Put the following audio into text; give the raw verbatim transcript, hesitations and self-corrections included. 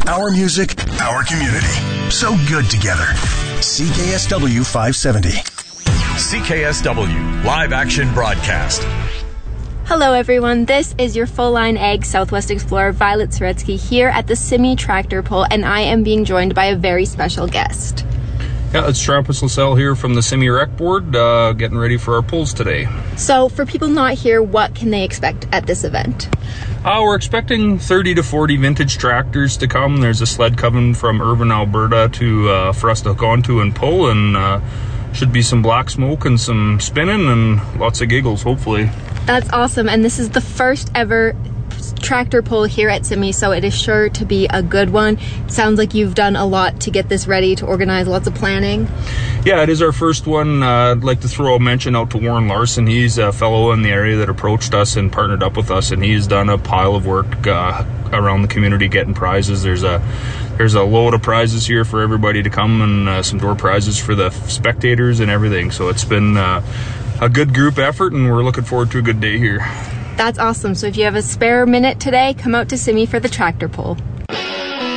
Our music, our community. So good together. C K S W five seventy. C K S W Live Action Broadcast. Hello everyone, this is your Full Line Ag Southwest Explorer Violet Soretsky here at the Simi Tractor Pull, and I am being joined by a very special guest. Yeah, it's Travis LaSalle here from the Simi Rec Board, uh, getting ready for our pulls today. So, for people not here, what can they expect at this event? Uh, we're expecting thirty to forty vintage tractors to come. There's a sled coming from Irvine, Alberta to uh, for us to hook onto and pull, and uh, should be some black smoke and some spinning and lots of giggles, hopefully. That's awesome, and this is the first ever tractor pull here at Simi, so it is sure to be a good one. Sounds like you've done a lot to get this ready, to organize lots of planning. Yeah, it is our first one. Uh, I'd like to throw a mention out to Warren Larson. He's a fellow in the area that approached us and partnered up with us, and he's done a pile of work uh, around the community getting prizes. There's a there's a load of prizes here for everybody to come, and uh, some door prizes for the spectators and everything. So it's been uh, a good group effort, and we're looking forward to a good day here. That's awesome. So if you have a spare minute today, come out to Simi for the tractor pull.